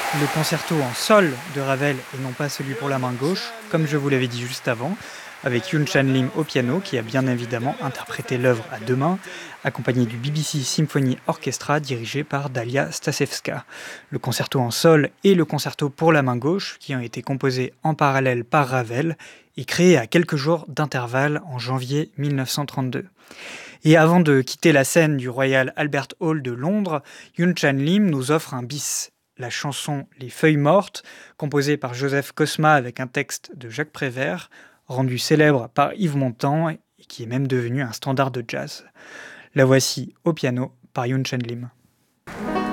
Le concerto en sol de Ravel et non pas celui pour la main gauche, comme je vous l'avais dit juste avant, avec Yoon Chan Lim au piano qui a bien évidemment interprété l'œuvre à deux mains, accompagné du BBC Symphony Orchestra dirigé par Dalia Stasevska. Le concerto en sol et le concerto pour la main gauche, qui ont été composés en parallèle par Ravel et créés à quelques jours d'intervalle en janvier 1932. Et avant de quitter la scène du Royal Albert Hall de Londres, Yoon Chan Lim nous offre un bis, la chanson Les Feuilles Mortes, composée par Joseph Cosma avec un texte de Jacques Prévert, rendu célèbre par Yves Montand et qui est même devenu un standard de jazz. La voici au piano par Yoon Chan Lim.